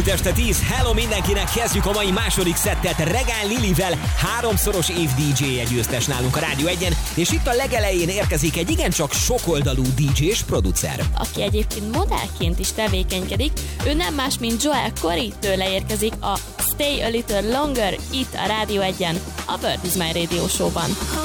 Múlt este 10, hello mindenkinek, kezdjük a mai második szettet Regán Lilivel, 3-szoros év DJ-je győztes nálunk a Rádió 1-en, és itt a legelején érkezik egy igencsak sokoldalú DJ és producer. Aki egyébként modellként is tevékenykedik, ő nem más, mint Joel Corey, tőle érkezik a Stay a Little Longer itt a Rádió 1-en, a Bird is My Radio Show-ban.